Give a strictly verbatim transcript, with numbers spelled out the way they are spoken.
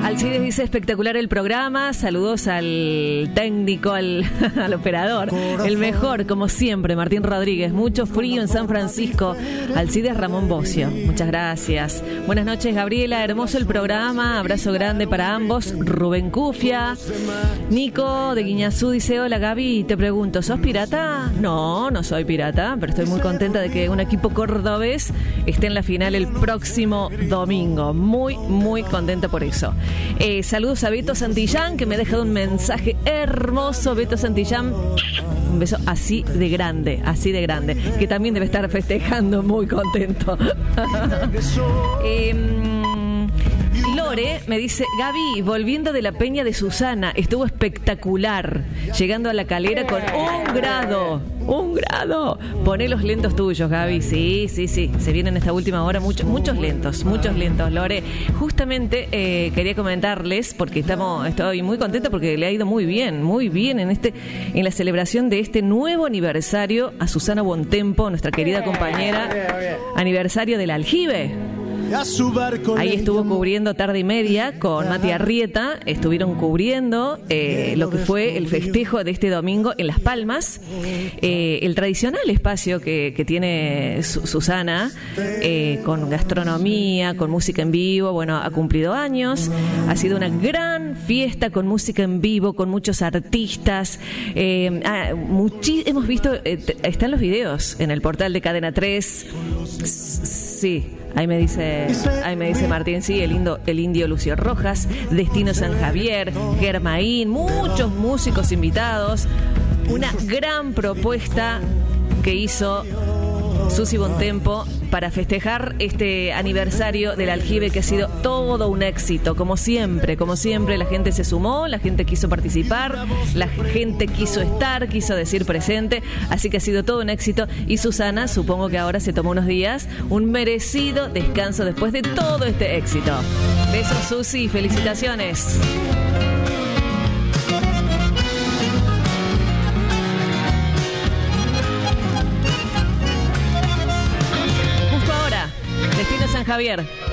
Alcides dice espectacular el programa, saludos al técnico, al, al operador, el mejor como siempre, Martín Rodríguez, mucho frío en San Francisco. Alcides Ramón Bocio, muchas gracias. Buenas noches Gabriela, hermoso el programa, abrazo grande para ambos. Rubén Cufia. Nico de Guiñazú dice, hola Gaby, te pregunto, ¿sos pirata? No, no soy pirata, pero estoy muy contenta de que un equipo cordobés esté en la final el próximo domingo, muy, muy contenta por eso. Eh, saludos a Beto Santillán, que me ha dejado un mensaje hermoso. Beto Santillán, un beso así de grande, así de grande, que también debe estar festejando, muy contento. eh, Lore me dice, Gaby, volviendo de la peña de Susana, estuvo espectacular, llegando a la calera con un grado, un grado. Poné los lentos tuyos, Gaby. Sí, sí, sí, se vienen esta última hora muchos, muchos lentos, muchos lentos, Lore. Justamente eh, quería comentarles, porque estamos, estoy muy contenta porque le ha ido muy bien, muy bien en este, en la celebración de este nuevo aniversario a Susana Bontempo, nuestra querida compañera, aniversario del Aljibe. Ahí estuvo cubriendo tarde y media con Mati Arrieta, estuvieron cubriendo eh, lo que fue el festejo de este domingo en Las Palmas, eh, el tradicional espacio que, que tiene Su- Susana, eh, con gastronomía, con música en vivo. Bueno, ha cumplido años, ha sido una gran fiesta con música en vivo, con muchos artistas, eh, ah, muchi- hemos visto, eh, t- están los videos en el portal de Cadena tres, sí. Ahí me dice, ahí me dice Martín, sí, el, indo, el indio Lucio Rojas, Destino San Javier, Germaín, muchos músicos invitados. Una gran propuesta que hizo Susi Bontempo para festejar este aniversario del Aljibe, que ha sido todo un éxito, como siempre, como siempre la gente se sumó, la gente quiso participar, la gente quiso estar, quiso decir presente, así que ha sido todo un éxito. Y Susana, supongo que ahora se tomó unos días, un merecido descanso después de todo este éxito. Besos, Susi, felicitaciones. Destino San Javier.